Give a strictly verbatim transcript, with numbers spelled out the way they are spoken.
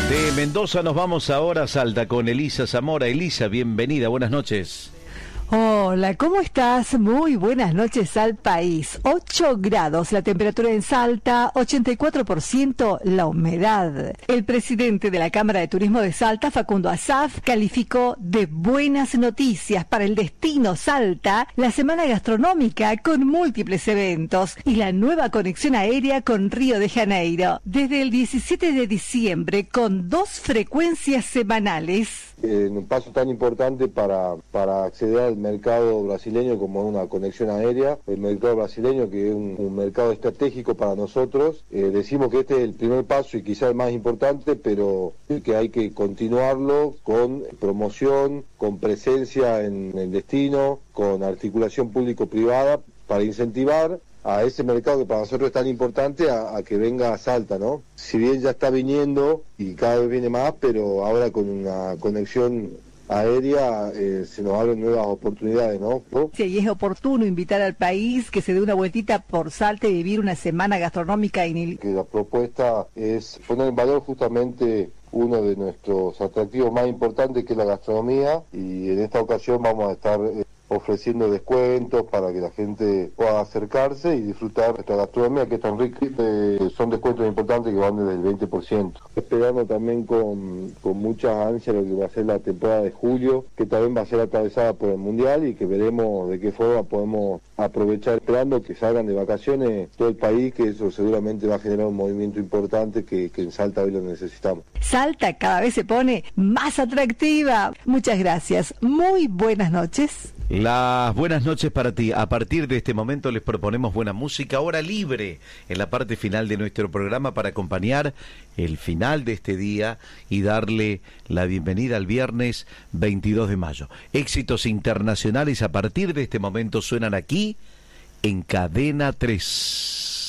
De Mendoza nos vamos ahora a Salta con Elisa Zamora. Elisa, bienvenida, buenas noches. Hola, ¿cómo estás? Muy buenas noches al país. ocho grados la temperatura en Salta, ochenta y cuatro por ciento la humedad. El presidente de la Cámara de Turismo de Salta, Facundo Asaf, calificó de buenas noticias para el destino Salta la semana gastronómica con múltiples eventos y la nueva conexión aérea con Río de Janeiro. Desde el diecisiete de diciembre con dos frecuencias semanales. En un paso tan importante para, para acceder al mercado brasileño como una conexión aérea, el mercado brasileño que es un, un mercado estratégico para nosotros. Eh, decimos que este es el primer paso y quizá el más importante, pero que hay que continuarlo con promoción, con presencia en el destino, con articulación público-privada para incentivar a ese mercado que para nosotros es tan importante a, a que venga a Salta, ¿no? Si bien ya está viniendo y cada vez viene más, pero ahora con una conexión aérea eh, se nos abren nuevas oportunidades, ¿no? Sí, y es oportuno invitar al país que se dé una vueltita por Salta y vivir una semana gastronómica. In... Que la propuesta es poner en valor justamente uno de nuestros atractivos más importantes, que es la gastronomía, y en esta ocasión vamos a estar eh, ofreciendo descuentos para que la gente pueda acercarse y disfrutar nuestra gastronomía, que es tan rica. Eh, son descuentos importantes que van desde el veinte por ciento. Esperando también con, con mucha ansia lo que va a ser la temporada de julio, que también va a ser atravesada por el Mundial y que veremos de qué forma podemos aprovechar, esperando que salgan de vacaciones todo el país, que eso seguramente va a generar un movimiento importante que, que en Salta hoy lo necesitamos. Salta cada vez se pone más atractiva. Muchas gracias. Muy buenas noches. Las buenas noches para ti. A partir de este momento les proponemos buena música, hora libre, en la parte final de nuestro programa para acompañar el final de este día y darle la bienvenida al viernes veintidós de mayo. Éxitos internacionales a partir de este momento suenan aquí en Cadena tres.